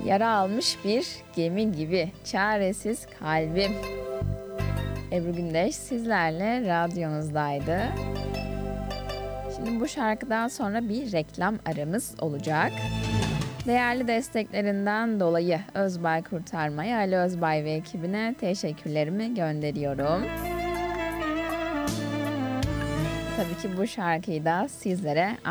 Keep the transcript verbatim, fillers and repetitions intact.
Yara almış bir gemi gibi çaresiz kalbim. Ebru Gündeş sizlerle radyonuzdaydı. Şimdi bu şarkıdan sonra bir reklam aramız olacak. Değerli desteklerinden dolayı Özbay Kurtarma'ya, Ali Özbay ve ekibine teşekkürlerimi gönderiyorum. Tabii ki bu şarkıyı da sizlere